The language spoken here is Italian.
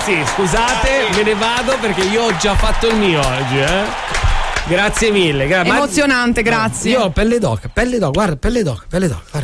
ragazzi, scusate, me ne vado perché io ho già fatto il mio oggi, Grazie mille. Emozionante, grazie. Io ho pelle d'oca, guarda, guarda.